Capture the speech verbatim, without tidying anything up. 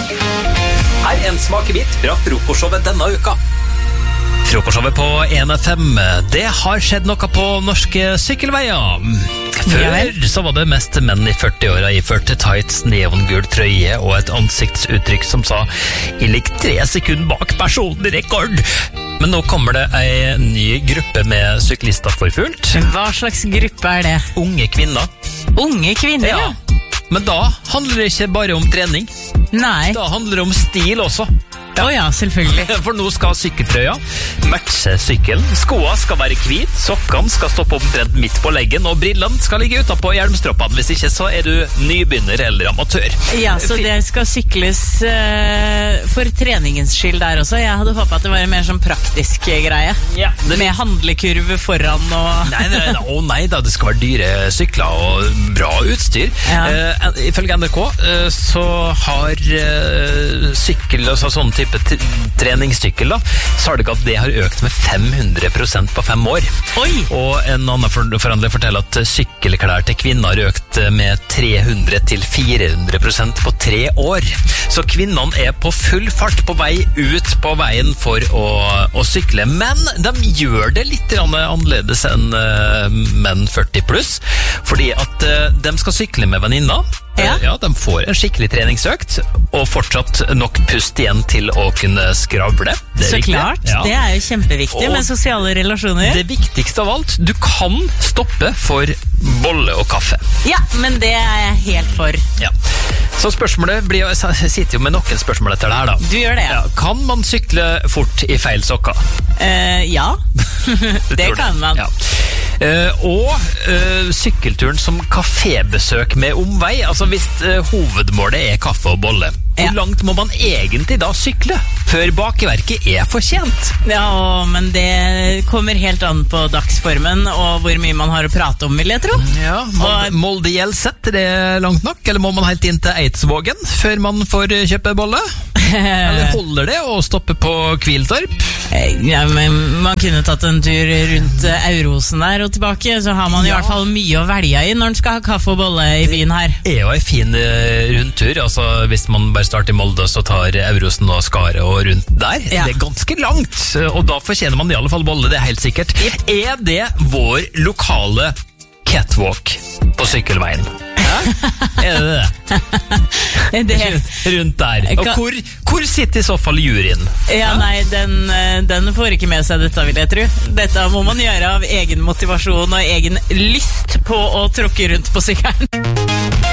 Her er en smakebit fra frokostshowet denne uka. Frokostshowet på en F M. Det har skjedd noe på norske sykkelveier. Før så var det mest menn i førti-åra iført tights, neongul trøye og et ansiktsuttrykk som sa «Jeg ligger tre sekunder bak personlig rekord». Men nå kommer det en ny gruppe med syklister for fullt. Hva slags gruppe er det? Unge kvinner. Unge kvinner? Ja. Men da handler det ikke bare om trening. Nei. Da handler det om stil også. Å ja, selvfølgelig. For nå skal sykkeltrøya matche sykkelen. Skoene skal være hvit, sokkene skal stoppe omtrent midt på leggen, og brillene skal ligge utenpå hjelmstroppene. Hvis ikke så er du nybegynner eller amatør. Ja, så det skal sykles uh, for treningens skyld der også. Jeg hadde håpet at det var en mer sånn praktisk greie. Ja, det... Med handlekurve foran og... Nei, nei, nei, å nei da, det skal være dyre sykler og bra utstyr. Ja. Uh, ifølge N R K uh, så har uh, sykkel, altså sånn type treningssykkel da, så har det ikke at det har økt med fem hundre prosent på fem år. Oi! Og en annen forhandler forteller at sykkelklær til kvinner har økt med tre hundre til fire hundre prosent på tre år. Så kvinnene er på full fart på vei ut på veien for å, å sykle, men de gjør det litt annerledes enn uh, menn førti pluss, fordi at uh, de skal sykle med venninner. Ja. Ja, de får en skikkelig treningsøkt og fortsatt nok pust igjen til å kunne skravle. Det er så viktig. Klart, ja. Det er jo kjempeviktig og med sosiale relasjoner. Det viktigste av alt, du kan stoppe for bolle og kaffe. Ja, men det er jeg helt for. Ja. Så spørsmålet blir, jeg sitter jo med noen spørsmål etter det her da. Du gjør det, ja. Ja, kan man sykle fort i feil sokker? Uh, ja, det kan man. Ja. Uh, og uh, sykkelturen som kafébesøk med omvei, altså hvis uh, hovedmålet er kaffe og bolle, hvor ja. langt må man egentlig da sykle før bakverket er fortjent? Ja, men det kommer helt an på dagsformen og hvor mye man har å prate om, vil jeg tro. Ja, Molde-Hjelset, er det langt nok? Eller må man helt inn til Eidsvågen før man får kjøpe bolle? Eller holder det å stoppe på Kviltorp? Ja, men man kunne tatt en tur rundt Aurosen der og tilbake, så har man i ja. hvert fall mye å velge i når man skal ha kaffe og bolle i byen her. Det er jo en fin rundtur, altså hvis man bare starter i Molde så tar Aurosen og Skare og rundt der. Ja. Det er ganske langt, og da fortjener man i alle fall bolle, det er helt sikkert. Yep. Er det vår lokale catwalk på sykkelveien? Ja? Er det det? det rundt der. Og hvor, hvor sitter i så fall juryen? Ja, nei, den, den får ikke med seg dette, vil jeg tro. Dette må man gjøre av egen motivasjon og egen lyst på å tråkke rundt på sykkelen.